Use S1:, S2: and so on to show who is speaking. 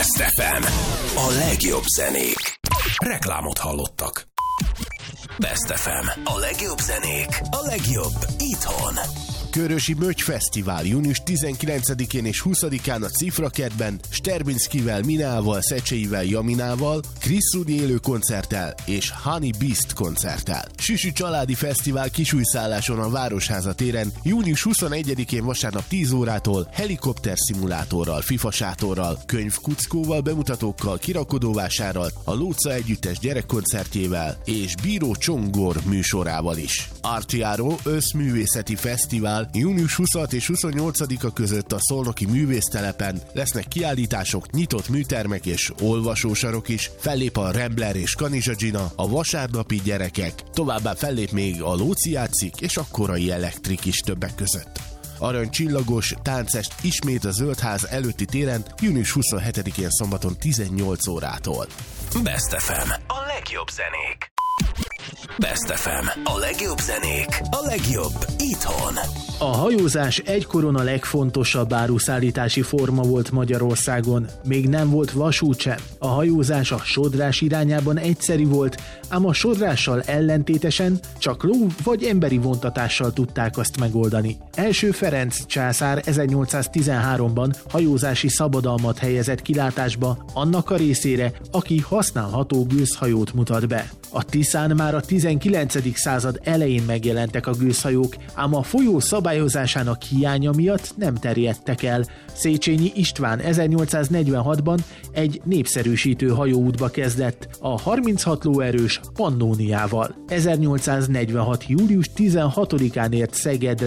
S1: Best FM. A legjobb zenék. Reklámot hallottak. Best FM. A legjobb zenék. A legjobb itthon.
S2: Körösi Mögy Fesztivál június 19-én és 20-án a Cifrakertben Sterbinszkivel, Minával, Szecseivel, Jaminával, Chris Rudi élő koncerttel és Honey Beast koncerttel. Süsű családi fesztivál Kisújszálláson a Városháza téren június 21-én vasárnap 10 órától helikopter szimulátorral, FIFA sátorral, könyvkuckóval, bemutatókkal, kirakodóvásárral, a Lóca Együttes gyerekkoncertjével és Bíró Csongor műsorával is. Artiáró összművészeti fesztivál június 26 és 28-a között a Szolnoki Művésztelepen lesznek kiállítások, nyitott műtermek és olvasósarok is, fellép a Rambler és Kanizsa Gina, a Vasárnapi Gyerekek, továbbá fellép még a Lóci játszik és a Korai Elektrik is többek között. Aranycsillagos táncest ismét a Zöldház előtti téren június 27-én szombaton 18 órától.
S1: Best FM. A legjobb zenék. Best FM. A legjobb zenék. A legjobb itthon.
S3: A hajózás egykoron a legfontosabb áruszállítási forma volt Magyarországon. Még nem volt vasút sem. A hajózás a sodrás irányában egyszerű volt, ám a sodrással ellentétesen csak ló vagy emberi vontatással tudták azt megoldani. Első Ferenc császár 1813-ban hajózási szabadalmat helyezett kilátásba annak a részére, aki használható gőzhajót mutat be. A Tiszán már a 19. század elején megjelentek a gőzhajók, ám a folyó szabályozásának hiánya miatt nem terjedtek el. Széchenyi István 1846-ban egy népszerűsítő hajóútba kezdett, a 36 lóerős Pannóniával. 1846. július 16-án ért Szegedre